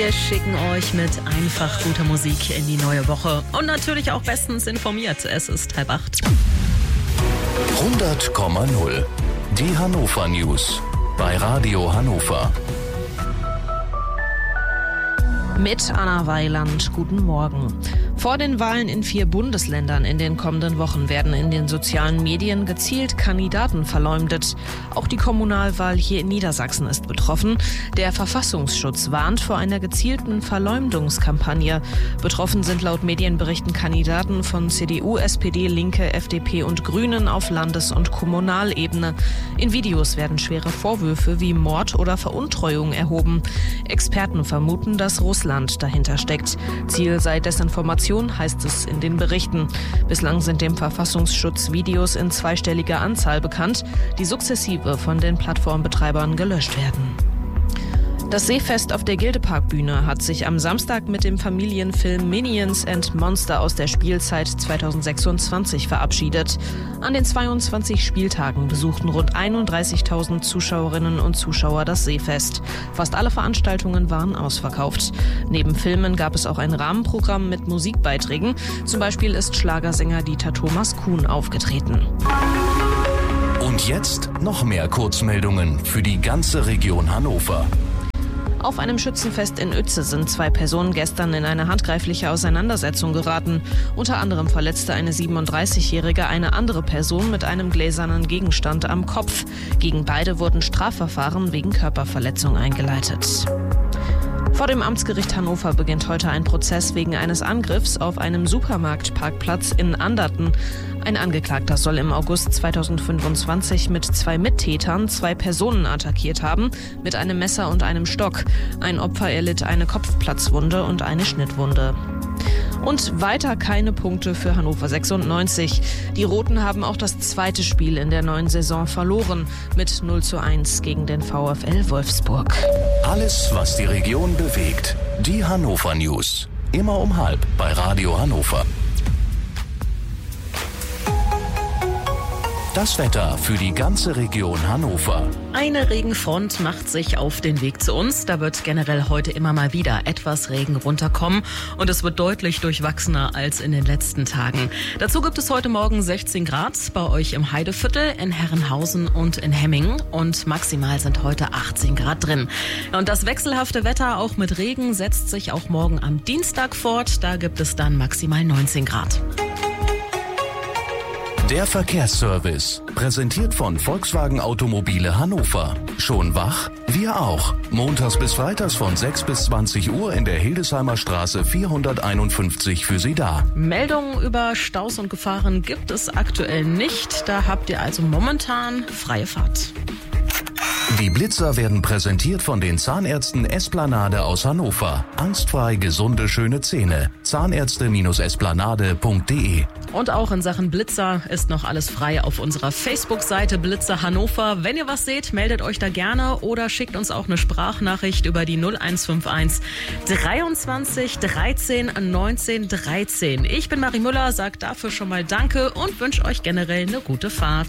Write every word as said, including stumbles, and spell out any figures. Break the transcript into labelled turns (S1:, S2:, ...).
S1: Wir schicken euch mit einfach guter Musik in die neue Woche und natürlich auch bestens informiert. Es ist halb acht.
S2: hundert Komma null. Die Hannover News bei Radio Hannover.
S1: Mit Anna Weiland, guten Morgen. Vor den Wahlen in vier Bundesländern in den kommenden Wochen werden in den sozialen Medien gezielt Kandidaten verleumdet. Auch die Kommunalwahl hier in Niedersachsen ist betroffen. Der Verfassungsschutz warnt vor einer gezielten Verleumdungskampagne. Betroffen sind laut Medienberichten Kandidaten von C D U, S P D, Linke, F D P und Grünen auf Landes- und Kommunalebene. In Videos werden schwere Vorwürfe wie Mord oder Veruntreuung erhoben. Experten vermuten, dass Russland dahinter steckt. Ziel sei Desinformation, heißt es in den Berichten. Bislang sind dem Verfassungsschutz Videos in zweistelliger Anzahl bekannt, die sukzessive von den Plattformbetreibern gelöscht werden. Das Seefest auf der Gildepark-Bühne hat sich am Samstag mit dem Familienfilm Minions and Monster aus der Spielzeit zweitausendsechsundzwanzig verabschiedet. An den zweiundzwanzig Spieltagen besuchten rund einunddreißigtausend Zuschauerinnen und Zuschauer das Seefest. Fast alle Veranstaltungen waren ausverkauft. Neben Filmen gab es auch ein Rahmenprogramm mit Musikbeiträgen. Zum Beispiel ist Schlagersänger Dieter Thomas Kuhn aufgetreten.
S2: Und jetzt noch mehr Kurzmeldungen für die ganze Region Hannover.
S1: Auf einem Schützenfest in Uetze sind zwei Personen gestern in eine handgreifliche Auseinandersetzung geraten. Unter anderem verletzte eine siebenunddreißigjährige eine andere Person mit einem gläsernen Gegenstand am Kopf. Gegen beide wurden Strafverfahren wegen Körperverletzung eingeleitet. Vor dem Amtsgericht Hannover beginnt heute ein Prozess wegen eines Angriffs auf einem Supermarktparkplatz in Anderten. Ein Angeklagter soll im August zweitausendfünfundzwanzig mit zwei Mittätern zwei Personen attackiert haben, mit einem Messer und einem Stock. Ein Opfer erlitt eine Kopfplatzwunde und eine Schnittwunde. Und weiter keine Punkte für Hannover sechsundneunzig. Die Roten haben auch das zweite Spiel in der neuen Saison verloren, mit null zu eins gegen den VfL Wolfsburg.
S2: Alles, was die Region bewegt. Die Hannover News. Immer um halb bei Radio Hannover. Das Wetter für die ganze Region Hannover.
S1: Eine Regenfront macht sich auf den Weg zu uns. Da wird generell heute immer mal wieder etwas Regen runterkommen und es wird deutlich durchwachsener als in den letzten Tagen. Dazu gibt es heute Morgen sechzehn Grad bei euch im Heideviertel, in Herrenhausen und in Hemmingen und maximal sind heute achtzehn Grad drin. Und das wechselhafte Wetter auch mit Regen setzt sich auch morgen am Dienstag fort. Da gibt es dann maximal neunzehn Grad.
S2: Der Verkehrsservice, präsentiert von Volkswagen Automobile Hannover. Schon wach? Wir auch. Montags bis freitags von sechs bis zwanzig Uhr in der Hildesheimer Straße vierhunderteinundfünfzig für Sie da.
S1: Meldungen über Staus und Gefahren gibt es aktuell nicht. Da habt ihr also momentan freie Fahrt.
S2: Die Blitzer werden präsentiert von den Zahnärzten Esplanade aus Hannover. Angstfrei gesunde, schöne Zähne. Zahnärzte Esplanade punkt de.
S1: Und auch in Sachen Blitzer ist noch alles frei auf unserer Facebook-Seite Blitzer Hannover. Wenn ihr was seht, meldet euch da gerne oder schickt uns auch eine Sprachnachricht über die null eins fünf eins dreiundzwanzig dreizehn neunzehn dreizehn. Ich bin Marie Müller, sag dafür schon mal Danke und wünsche euch generell eine gute Fahrt.